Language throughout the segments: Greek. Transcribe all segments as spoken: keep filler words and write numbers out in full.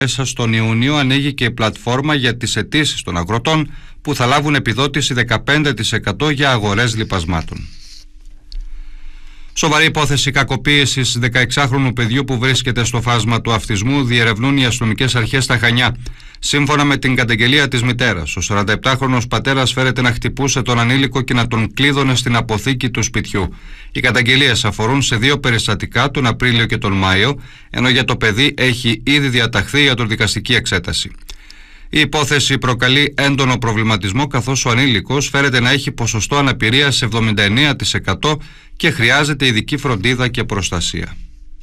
Μέσα στον Ιούνιο ανοίγει και η πλατφόρμα για τις αιτήσεις των αγροτών που θα λάβουν επιδότηση δεκαπέντε τοις εκατό για αγορές λιπασμάτων. Σοβαρή υπόθεση κακοποίησης δεκαεξάχρονου παιδιού που βρίσκεται στο φάσμα του αυτισμού διερευνούν οι αστυνομικές αρχές στα Χανιά. Σύμφωνα με την καταγγελία της μητέρας, ο σαρανταεπτάχρονος πατέρας φέρεται να χτυπούσε τον ανήλικο και να τον κλείδωνε στην αποθήκη του σπιτιού. Οι καταγγελίες αφορούν σε δύο περιστατικά, τον Απρίλιο και τον Μάιο, ενώ για το παιδί έχει ήδη διαταχθεί ιατροδικαστική εξέταση. Η υπόθεση προκαλεί έντονο προβληματισμό, καθώς ο ανήλικος φέρεται να έχει ποσοστό αναπηρίας εβδομήντα εννέα τοις εκατό και χρειάζεται ειδική φροντίδα και προστασία.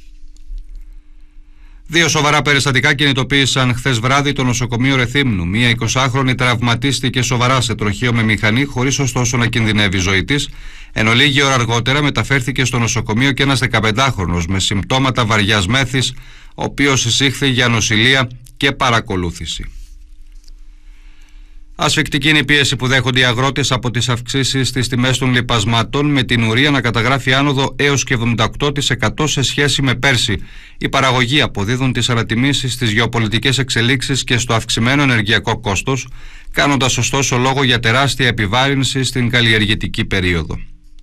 Δύο σοβαρά περιστατικά κινητοποίησαν χθες βράδυ το νοσοκομείο Ρεθύμνου. Μία εικοσάχρονη τραυματίστηκε σοβαρά σε τροχείο με μηχανή, χωρίς ωστόσο να κινδυνεύει η ζωή της, ενώ λίγη ώρα αργότερα μεταφέρθηκε στο νοσοκομείο και ένας δεκαπεντάχρονος με συμπτώματα βαριάς μέθης, ο οποίος εισήχθη για νοσηλεία και παρακολούθηση. Ασφικτική είναι η πίεση που δέχονται οι αγρότες από τις αυξήσεις στις τιμές των λιπασμάτων, με την ουρία να καταγράφει άνοδο έως και εβδομήντα οκτώ τοις εκατό σε σχέση με πέρσι. Οι παραγωγοί αποδίδουν τις ανατιμήσεις στις γεωπολιτικές εξελίξεις και στο αυξημένο ενεργειακό κόστος, κάνοντας ωστόσο λόγο για τεράστια επιβάρυνση στην καλλιεργητική περίοδο.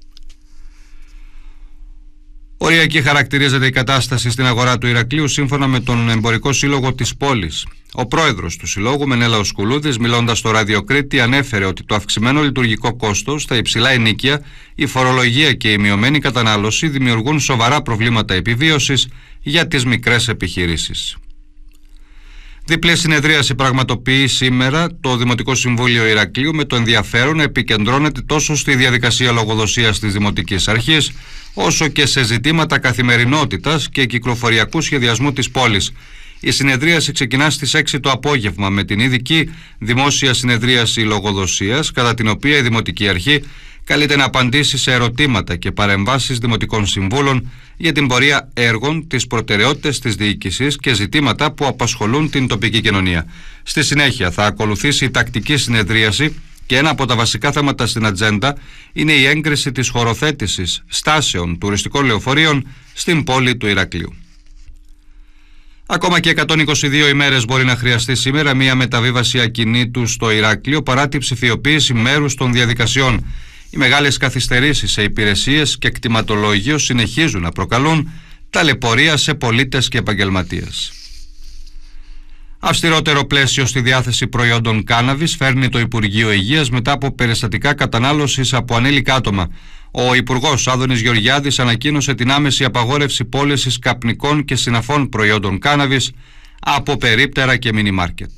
Οριακή χαρακτηρίζεται η κατάσταση στην αγορά του Ηρακλείου, σύμφωνα με τον Εμπορικό Σύλλογο της πόλης. Ο πρόεδρος του Συλλόγου, Μενέλαος Κουλούδης, μιλώντας στο Ραδιοκρίτη, ανέφερε ότι το αυξημένο λειτουργικό κόστος, τα υψηλά ενοίκια, η φορολογία και η μειωμένη κατανάλωση δημιουργούν σοβαρά προβλήματα επιβίωσης για τις μικρές επιχειρήσεις. Διπλή συνεδρίαση πραγματοποιεί σήμερα το Δημοτικό Συμβούλιο Ηρακλείου, με το ενδιαφέρον να επικεντρώνεται τόσο στη διαδικασία λογοδοσίας της Δημοτικής Αρχής, όσο και σε ζητήματα καθημερινότητας και κυκλοφοριακού σχεδιασμού της πόλης. Η συνεδρίαση ξεκινά στις έξι το απόγευμα με την ειδική δημόσια συνεδρίαση λογοδοσίας, κατά την οποία η Δημοτική Αρχή καλείται να απαντήσει σε ερωτήματα και παρεμβάσεις δημοτικών συμβούλων για την πορεία έργων, τις προτεραιότητες της διοίκησης και ζητήματα που απασχολούν την τοπική κοινωνία. Στη συνέχεια θα ακολουθήσει η τακτική συνεδρίαση και ένα από τα βασικά θέματα στην ατζέντα είναι η έγκριση της χωροθέτησης στάσεων τουριστικών λεωφορείων στην πόλη του Ηρακλείου. Ακόμα και εκατόν είκοσι δύο ημέρες μπορεί να χρειαστεί σήμερα μια μεταβίβαση ακινήτου στο Ηράκλειο παρά τη ψηφιοποίηση μέρους των διαδικασιών. Οι μεγάλες καθυστερήσεις σε υπηρεσίες και κτηματολόγιο συνεχίζουν να προκαλούν ταλαιπωρία σε πολίτες και επαγγελματίες. Αυστηρότερο πλαίσιο στη διάθεση προϊόντων κάναβης φέρνει το Υπουργείο Υγείας μετά από περιστατικά κατανάλωσης από ανήλικα άτομα. Ο Υπουργός Άδωνης Γεωργιάδης ανακοίνωσε την άμεση απαγόρευση πώλησης καπνικών και συναφών προϊόντων κάναβης από περίπτερα και μινι-μάρκετ.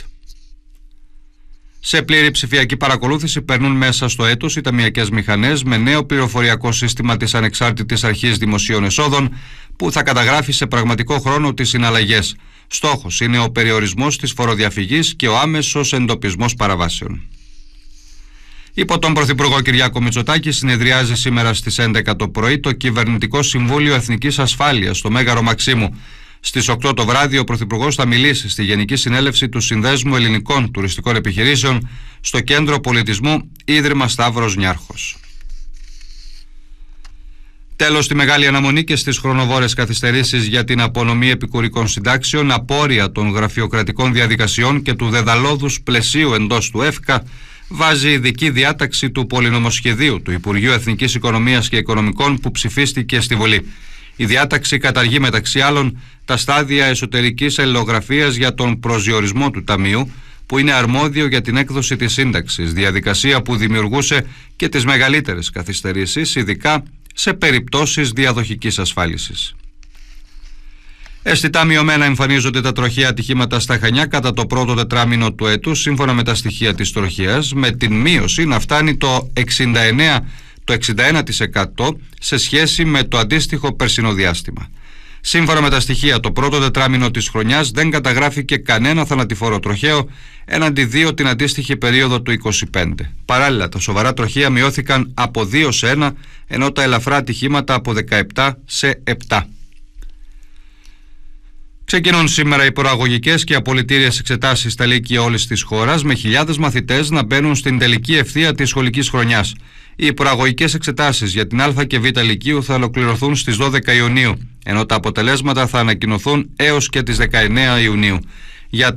Σε πλήρη ψηφιακή παρακολούθηση περνούν μέσα στο έτος οι ταμειακές μηχανές με νέο πληροφοριακό σύστημα της Ανεξάρτητης Αρχής Δημοσίων Εσόδων, που θα καταγράφει σε πραγματικό χρόνο τις συναλλαγές. Στόχος είναι ο περιορισμός της φοροδιαφυγής και ο άμεσος εντοπισμός παραβάσεων. Υπό τον Πρωθυπουργό Κυριάκο Μητσοτάκη συνεδριάζει σήμερα στις έντεκα το πρωί το Κυβερνητικό Συμβούλιο Εθνικής Ασφάλειας στο Μέγαρο Μαξίμου. Στις οκτώ το βράδυ ο Πρωθυπουργός θα μιλήσει στη Γενική Συνέλευση του Συνδέσμου Ελληνικών Τουριστικών Επιχειρήσεων στο Κέντρο Πολιτισμού Ίδρυμα Σταύρος Νιάρχος. Τέλος, στη μεγάλη αναμονή και στις χρονοβόρες καθυστερήσεις για την απονομή επικουρικών συντάξεων, απόρρια των γραφειοκρατικών διαδικασιών και του δεδαλώδους πλαισίου εντός του ΕΦΚΑ, βάζει ειδική διάταξη του πολυνομοσχεδίου του Υπουργείου Εθνικής Οικονομίας και Οικονομικών που ψηφίστηκε στη Βουλή. Η διάταξη καταργεί μεταξύ άλλων τα στάδια εσωτερικής αλληλογραφίας για τον προσδιορισμό του Ταμείου, που είναι αρμόδιο για την έκδοση της σύνταξης, διαδικασία που δημιουργούσε και τις μεγαλύτερες καθυστερήσεις, ειδικά σε περιπτώσεις διαδοχικής ασφάλισης. Αισθητά μειωμένα εμφανίζονται τα τροχαία ατυχήματα στα Χανιά κατά το πρώτο τετράμινο του έτους, σύμφωνα με τα στοιχεία της τροχέας, με την μείωση να φτάνει το εξήντα εννέα, το εξήντα ένα τοις εκατό σε σχέση με το αντίστοιχο περσινό διάστημα. Σύμφωνα με τα στοιχεία, το πρώτο τετράμινο της χρονιάς δεν καταγράφηκε κανένα θανατηφόρο τροχαίο, έναντι δύο την αντίστοιχη περίοδο του είκοσι πέντε. Παράλληλα, τα σοβαρά τροχαία μειώθηκαν από δύο σε ένα, ενώ τα ελαφρά ατυχήματα από δεκαεπτά σε επτά. Ξεκινούν σήμερα οι προαγωγικές και απολυτήριες εξετάσεις στα λύκεια όλης της χώρας, με χιλιάδες μαθητές να μπαίνουν στην τελική ευθεία της σχολικής χρονιάς. Οι προαγωγικές εξετάσεις για την Α και Β Λυκείου θα ολοκληρωθούν στις δώδεκα Ιουνίου, ενώ τα αποτελέσματα θα ανακοινωθούν έως και τις δεκαεννέα Ιουνίου. για